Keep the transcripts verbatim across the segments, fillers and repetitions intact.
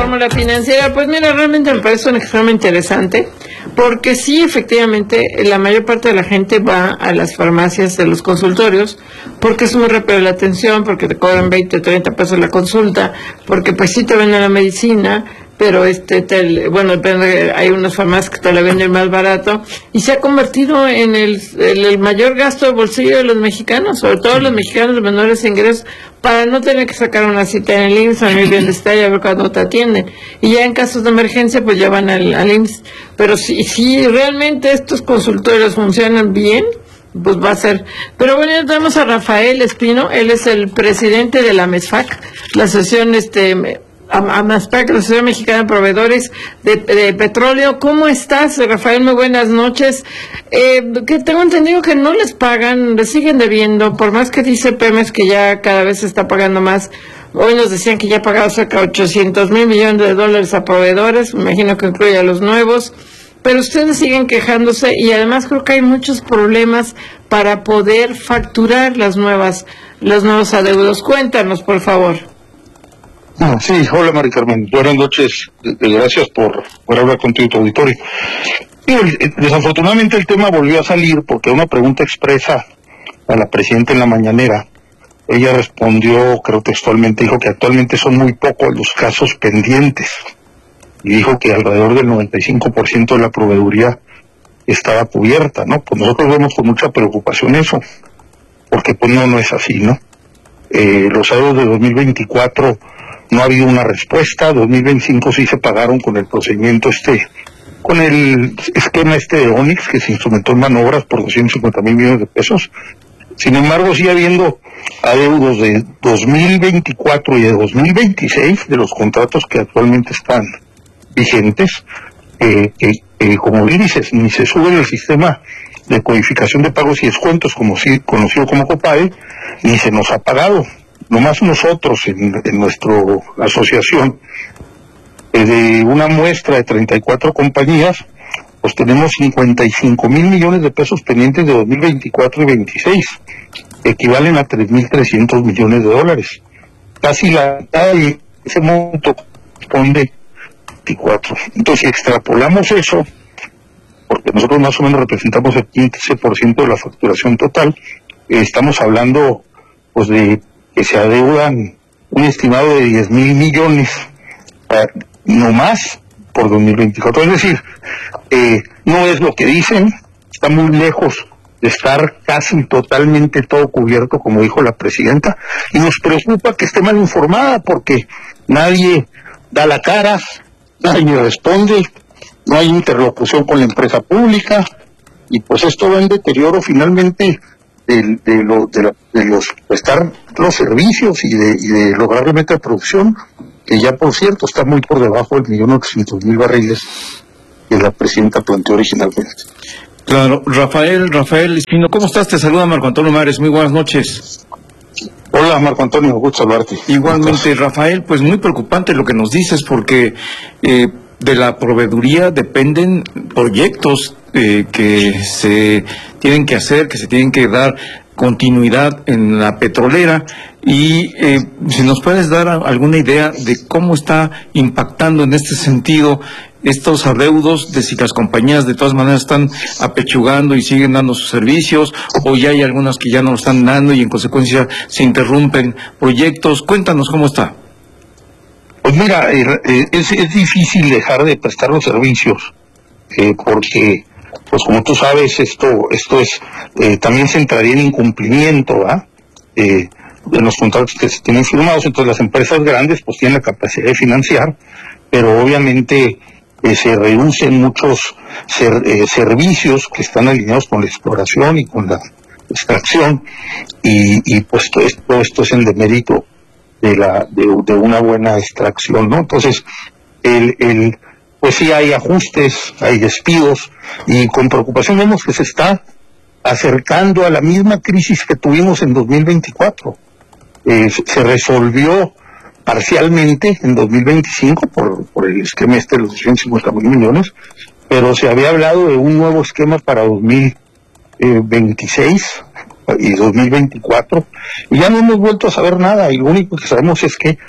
fórmula financiera, pues mira, realmente me parece un extremadamente interesante, porque sí, efectivamente, la mayor parte de la gente va a las farmacias de los consultorios, porque es muy rápida la atención, porque te cobran veinte, treinta pesos la consulta, porque pues sí te venden la medicina, pero este te, bueno, depende, hay unas farmacias que te la venden más barato, y se ha convertido en el, el, el mayor gasto de bolsillo de los mexicanos, sobre todo los mexicanos de menores ingresos, para no tener que sacar una cita en el I M S S o en el bienestar y a ver cuándo te atienden. Y ya en casos de emergencia, pues ya van al, al I M S S. Pero si, si realmente estos consultorios funcionan bien, pues va a ser. Pero bueno, ya tenemos a Rafael Espino, él es el presidente de la MESFAC, la asociación este AMASPAC, la Asociación Mexicana de Proveedores de, de Petróleo. ¿Cómo estás, Rafael? Muy buenas noches. Eh, que tengo entendido que no les pagan, les siguen debiendo, por más que dice Pemex que ya cada vez se está pagando más. Hoy nos decían que ya ha pagado cerca de ochocientos mil millones de dólares a proveedores, me imagino que incluye a los nuevos, pero ustedes siguen quejándose y además creo que hay muchos problemas para poder facturar las nuevas, los nuevos adeudos. Cuéntanos, por favor. Ah, sí, hola Mari Carmen, buenas noches, gracias por, por hablar contigo y tu auditorio. Desafortunadamente el tema volvió a salir porque una pregunta expresa a la presidenta en la mañanera, ella respondió, creo textualmente, dijo que actualmente son muy pocos los casos pendientes y dijo que alrededor del noventa y cinco por ciento de la proveeduría estaba cubierta, ¿no? Pues nosotros vemos con mucha preocupación eso, porque pues no, no es así, ¿no? Eh, los adeudos de dos mil veinticuatro no ha habido una respuesta, dos mil veinticinco sí se pagaron con el procedimiento este, con el esquema este de Onix, que se instrumentó en manobras por doscientos cincuenta mil millones de pesos. Sin embargo, sigue habiendo adeudos de dos mil veinticuatro y de dos mil veintiséis de los contratos que actualmente están vigentes, eh, que eh, como dices, ni se sube en el sistema de codificación de pagos y descuentos, como sí, conocido como COPADE, ni se nos ha pagado. Nomás nosotros en, en nuestra asociación, eh, de una muestra de treinta y cuatro compañías, pues tenemos cincuenta y cinco mil millones de pesos pendientes de dos mil veinticuatro y veintiséis, equivalen a tres mil trescientos millones de dólares. Casi la mitad de ese monto corresponde a veinticuatro. Entonces, si extrapolamos eso, porque nosotros más o menos representamos el quince por ciento de la facturación total, eh, estamos hablando pues de que se adeudan un estimado de diez mil millones, eh, no más por dos mil veinticuatro. Es decir, eh, no es lo que dicen, está muy lejos de estar casi totalmente todo cubierto, como dijo la presidenta, y nos preocupa que esté mal informada, porque nadie da la cara, nadie responde, no hay interlocución con la empresa pública, y pues esto va en deterioro finalmente de, de, lo, de, la, de los prestar los servicios y de, y de lograr la meta de producción, que ya por cierto está muy por debajo del millón ochocientos mil barriles que la presidenta planteó originalmente. Claro, Rafael, Rafael Espino, ¿cómo estás? Te saluda Marco Antonio Mares, muy buenas noches. Hola Marco Antonio, gusto saludarte. Igualmente, Rafael, pues muy preocupante lo que nos dices, porque eh, de la proveeduría dependen proyectos eh, que se tienen que hacer, que se tienen que dar continuidad en la petrolera, y eh, si nos puedes dar alguna idea de cómo está impactando en este sentido estos adeudos, de si las compañías de todas maneras están apechugando y siguen dando sus servicios, o ya hay algunas que ya no lo están dando y en consecuencia se interrumpen proyectos. Cuéntanos cómo está. Pues mira, eh, eh, es, es difícil dejar de prestar los servicios, eh, porque pues como tú sabes, esto esto es eh, también se entraría en incumplimiento, ¿verdad? Eh, de los contratos que se tienen firmados. Entonces las empresas grandes pues tienen la capacidad de financiar, pero obviamente eh, se reducen muchos ser, eh, servicios que están alineados con la exploración y con la extracción, y, y pues todo esto, todo esto es en demérito de la de, de una buena extracción, ¿no? Entonces el el pues sí hay ajustes, hay despidos, y con preocupación vemos que se está acercando a la misma crisis que tuvimos en dos mil veinticuatro. Eh, se resolvió parcialmente en dos mil veinticinco por, por el esquema este de los doscientos cincuenta mil millones, pero se había hablado de un nuevo esquema para dos mil veintiséis y dos mil veinticuatro, y ya no hemos vuelto a saber nada, y lo único que sabemos es que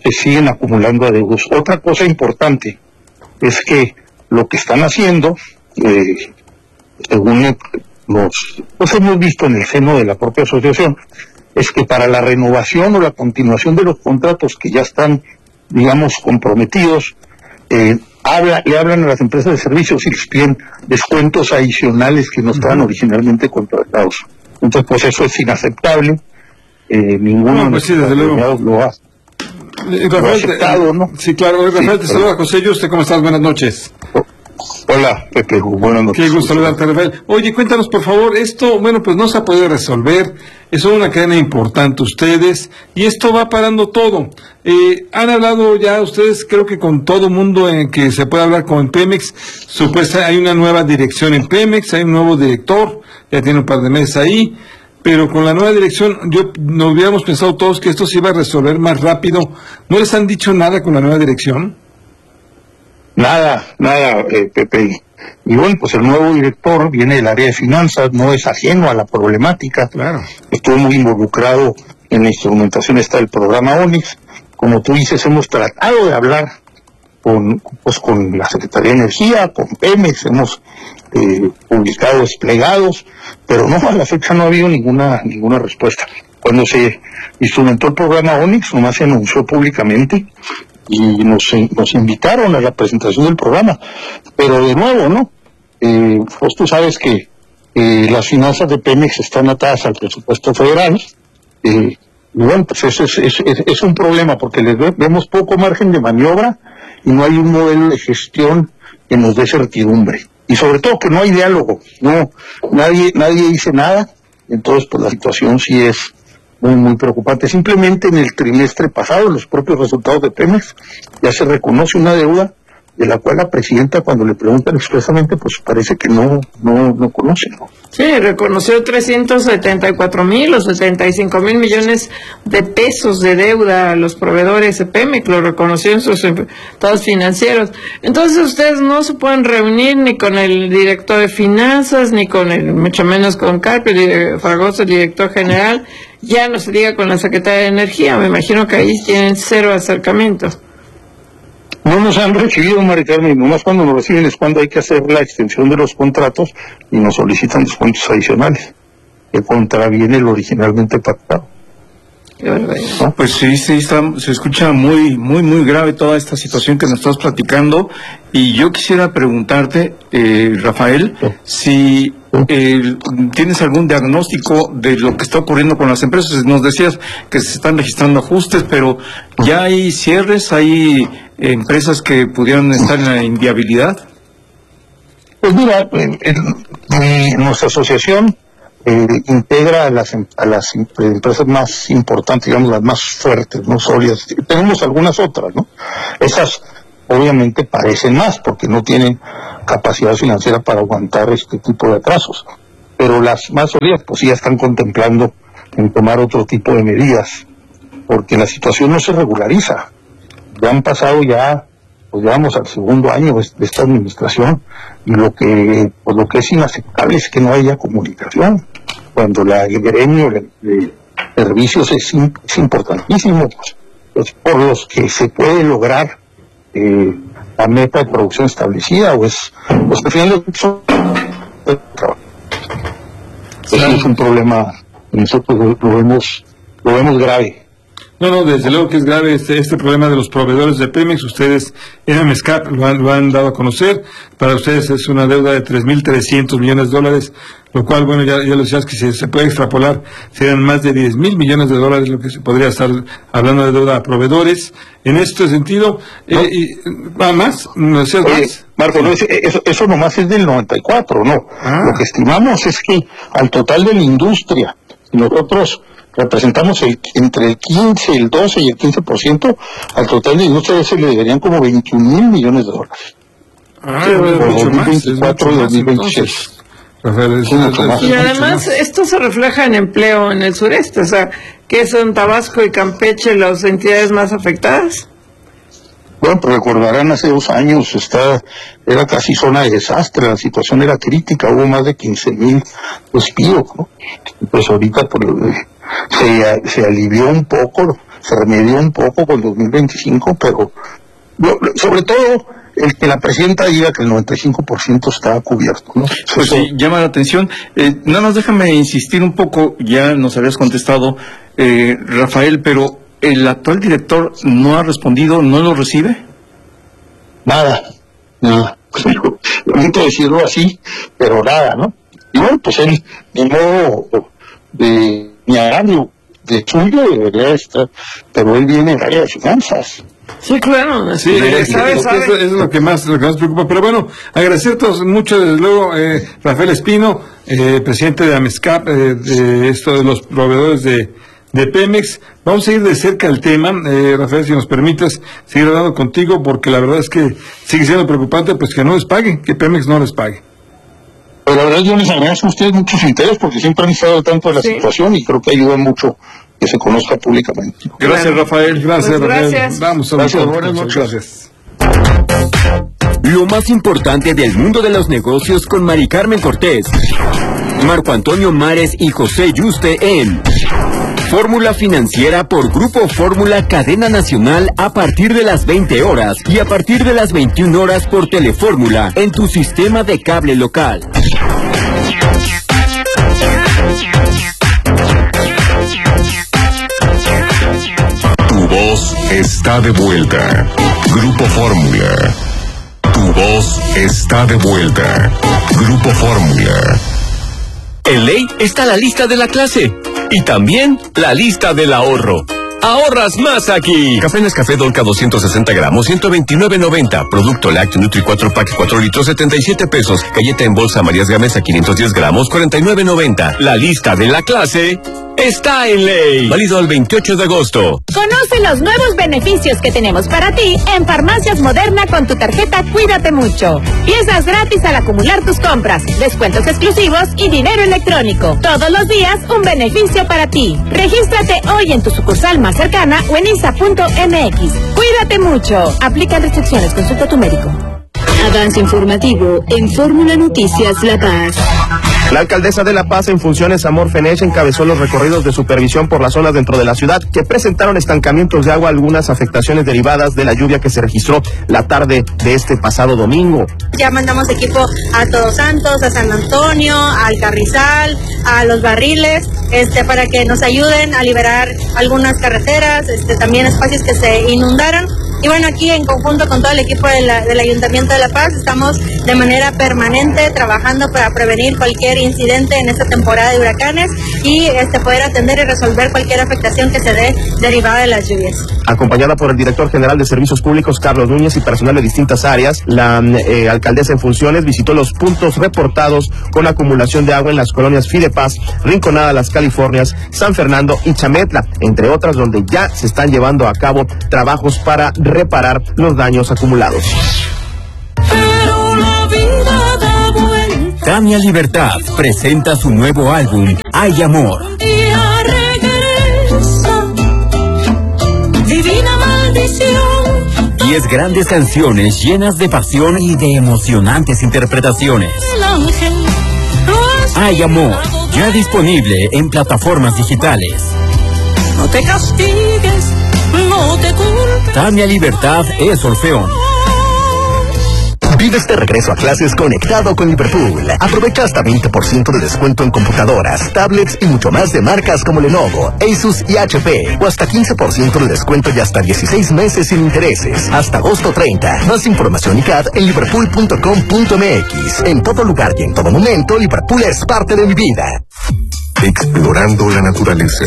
se siguen acumulando adeudos. Otra cosa importante es que lo que están haciendo, eh, según nos pues hemos visto en el seno de la propia asociación, es que para la renovación o la continuación de los contratos que ya están, digamos, comprometidos, eh, habla, le hablan a las empresas de servicios y les piden descuentos adicionales que no estaban originalmente contratados. Entonces, pues eso es inaceptable. Eh, ninguno no, pues sí, de los desde luego. lo ha, Eh, lo ha aceptado, ¿no? Sí, claro. Rafael, Sí, te saluda José Yuste, ¿cómo estás? Buenas noches. Hola, Pepe, buenas noches. Qué gusto saludarte, Rafael. Oye, cuéntanos, por favor, esto, bueno, pues no se ha podido resolver, es una cadena importante ustedes, y esto va parando todo. Eh, han hablado ya ustedes, creo que con todo mundo en que se puede hablar con Pemex, supuesta, hay una nueva dirección en Pemex, hay un nuevo director, ya tiene un par de meses ahí, pero con la nueva dirección, yo nos hubiéramos pensado todos que esto se iba a resolver más rápido. ¿No les han dicho nada con la nueva dirección? Nada, nada, eh, Pepe. Y bueno, pues el nuevo director viene del área de finanzas, no es ajeno a la problemática. Claro. Estuvo muy involucrado en la instrumentación esta del programa Onix. Como tú dices, hemos tratado de hablar con, pues, con la Secretaría de Energía, con Pemex, hemos eh, publicado desplegados, pero no, a la fecha no ha habido ninguna ninguna respuesta. Cuando se instrumentó el programa Onix, nomás se anunció públicamente y nos, nos invitaron a la presentación del programa, pero de nuevo, ¿no? Eh, pues tú sabes que eh, las finanzas de Pemex están atadas al presupuesto federal, eh, y bueno, pues eso es, es, es, es un problema, porque les ve, vemos poco margen de maniobra y no hay un modelo de gestión que nos dé certidumbre, y sobre todo que no hay diálogo, no, nadie, nadie dice nada. Entonces pues la situación sí es muy, muy preocupante. Simplemente en el trimestre pasado, los propios resultados de Pemex, ya se reconoce una deuda de la cual la presidenta, cuando le preguntan expresamente, pues parece que no no no conoce, ¿no? Sí, reconoció trescientos setenta y cuatro mil o setenta y cinco mil millones de pesos de deuda a los proveedores de Pemex, lo reconoció en sus estados financieros. Entonces ustedes no se pueden reunir ni con el director de finanzas, ni con el, mucho menos con Carpio Fragoso, el director general, ya no se diga con la secretaria de Energía. Me imagino que ahí tienen cero acercamiento. No nos han recibido, Mari Carmen, nomás cuando nos reciben es cuando hay que hacer la extensión de los contratos y nos solicitan descuentos adicionales, que contraviene lo originalmente pactado. Qué barbaridad. ¿No? Pues sí, sí, está, se escucha muy, muy, muy grave toda esta situación que nos estás platicando, y yo quisiera preguntarte, eh, Rafael, si eh, tienes algún diagnóstico de lo que está ocurriendo con las empresas. Nos decías que se están registrando ajustes, pero ya hay cierres, hay empresas que pudieran estar en la inviabilidad. Pues mira, en, en, en nuestra asociación eh, integra a las, a las empresas más importantes, digamos las más fuertes, no sólidas. Tenemos algunas otras, ¿no? Esas obviamente parecen más porque no tienen capacidad financiera para aguantar este tipo de atrasos, pero las más sólidas pues ya están contemplando en tomar otro tipo de medidas, porque la situación no se regulariza. Ya han pasado ya, pues vamos al segundo año de esta administración, y lo que pues lo que es inaceptable es que no haya comunicación, cuando la, el gremio de, de servicios es, es importantísimo, pues, por los que se puede lograr eh, la meta de producción establecida, o es, pues al final son trabajo. Eso es un problema, nosotros lo, lo vemos, lo vemos grave. No, no, desde luego que es grave este, este problema de los proveedores de Pemex. Ustedes en AMESCAP lo han, lo han dado a conocer. Para ustedes es una deuda de tres mil trescientos millones de dólares, lo cual, bueno, ya, ya lo decías que se, se puede extrapolar, serían más de diez mil millones de dólares lo que se podría estar hablando de deuda a proveedores. En este sentido, ¿no? eh, y, ¿va más? ¿No decías Oye, más? Marco, no, eso, eso nomás es del noventa y cuatro, ¿no? Ah. Lo que estimamos es que al total de la industria, nosotros representamos el, entre el quince, el doce y el quince por ciento, al total de la industria se le deberían como veintiún mil millones de dólares. Ah, Sí, es por mucho más, es veinticuatro mucho y más, dos mil veintiséis. entonces. Rafael, es- Sí, mucho más. Y es mucho además más. esto se refleja en empleo en el sureste, o sea, que son Tabasco y Campeche las entidades más afectadas. Bueno, pero recordarán hace dos años, está, era casi zona de desastre, la situación era crítica, hubo más de quince mil despidos, ¿no? Y pues ahorita pues, se, se alivió un poco se remedió un poco con dos mil veinticinco, pero lo, lo, sobre todo el que la presidenta diga que el noventa y cinco por ciento está cubierto, ¿no? Pues Eso, sí, llama la atención. Eh, nada más déjame insistir un poco, ya nos habías contestado, eh, Rafael, pero ¿el actual director no ha respondido, no lo recibe? Nada, nada. Lamento decirlo así, pero nada, ¿no? Y bueno, pues él, de modo de mi agrario, de suyo, debería estar, pero él viene del área de finanzas. Sí, claro. Sí, sabe, es, sabe, es, sabe. Eso, eso es lo que más lo que más preocupa. Pero bueno, agradecer mucho, desde luego, eh, Rafael Espino, eh, presidente de AMESCAP, eh, de esto de los proveedores de, de Pemex. Vamos a ir de cerca al tema, eh, Rafael, si nos permites seguir hablando contigo, porque la verdad es que sigue siendo preocupante, pues que no les pague, que Pemex no les pague. Pero la verdad yo les agradezco a ustedes muchos intereses porque siempre han estado al tanto de la Sí. situación y creo que ayuda mucho que se conozca públicamente. Gracias, Rafael. Gracias, Pues Rafael. gracias. Vamos a Gracias, un- buenas noches. Gracias. Lo más importante del mundo de los negocios con Mari Carmen Cortés, Marco Antonio Mares y José Yuste en Fórmula Financiera por Grupo Fórmula Cadena Nacional a partir de las veinte horas y a partir de las veintiuna horas por Telefórmula en tu sistema de cable local. Tu voz está de vuelta. Grupo Fórmula. Tu voz está de vuelta. Grupo Fórmula. En Ley está la lista de la clase y también la lista del ahorro. Ahorras más aquí. Café Nescafé Dolca doscientos sesenta gramos, ciento veintinueve noventa. Producto lácteo Nutri cuatro pack cuatro litros, setenta y siete pesos. Galleta en bolsa Marías Gamesa quinientos diez gramos, cuarenta y nueve noventa. La lista de la clase está en Ley. Válido al veintiocho de agosto. Conoce los nuevos beneficios que tenemos para ti en Farmacias Moderna con tu tarjeta Cuídate Mucho. Piezas gratis al acumular tus compras, descuentos exclusivos y dinero electrónico. Todos los días un beneficio para ti. Regístrate hoy en tu sucursal más cercana o en I S A punto M X. Cuídate mucho. Aplican restricciones. Consulta a tu médico. Avance informativo en Fórmula Noticias La Paz. La alcaldesa de La Paz en funciones, Amor Fenech, encabezó los recorridos de supervisión por las zonas dentro de la ciudad que presentaron estancamientos de agua, algunas afectaciones derivadas de la lluvia que se registró la tarde de este pasado domingo. Ya mandamos equipo a Todos Santos, a San Antonio, al Carrizal, a Los Barriles, este, para que nos ayuden a liberar algunas carreteras, este, también espacios que se inundaron. Y bueno, aquí en conjunto con todo el equipo de la, del Ayuntamiento de La Paz estamos de manera permanente trabajando para prevenir cualquier incidente en esta temporada de huracanes y este, poder atender y resolver cualquier afectación que se dé derivada de las lluvias. Acompañada por el director general de Servicios Públicos, Carlos Núñez, y personal de distintas áreas, la eh, alcaldesa en funciones visitó los puntos reportados con acumulación de agua en las colonias Fidepaz, Rinconada Las Californias, San Fernando y Chametla, entre otras, donde ya se están llevando a cabo trabajos para reparar los daños acumulados. Tania Libertad presenta su nuevo álbum, Hay Amor. Divina maldición. Diez grandes canciones llenas de pasión y de emocionantes interpretaciones. El ángel. Hay Amor, ya disponible en plataformas digitales. No te castigues, no te culpes. Tania Libertad es Orfeón. Vives de regreso a clases conectado con Liverpool. Aprovecha hasta veinte por ciento de descuento en computadoras, tablets y mucho más de marcas como Lenovo, Asus y H P. O hasta quince por ciento de descuento y hasta dieciséis meses sin intereses. Hasta agosto treinta. Más información y C A D en liverpool punto com punto m x. En todo lugar y en todo momento, Liverpool es parte de mi vida. Explorando la naturaleza.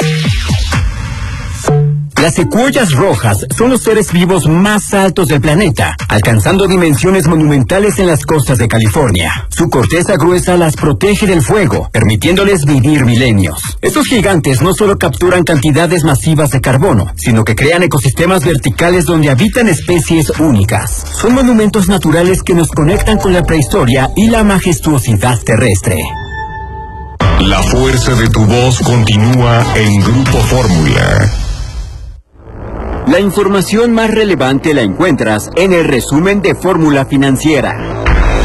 Las secuoyas rojas son los seres vivos más altos del planeta, alcanzando dimensiones monumentales en las costas de California. Su corteza gruesa las protege del fuego, permitiéndoles vivir milenios. Estos gigantes no solo capturan cantidades masivas de carbono, sino que crean ecosistemas verticales donde habitan especies únicas. Son monumentos naturales que nos conectan con la prehistoria y la majestuosidad terrestre. La fuerza de tu voz continúa en Grupo Fórmula. La información más relevante la encuentras en el resumen de Fórmula Financiera.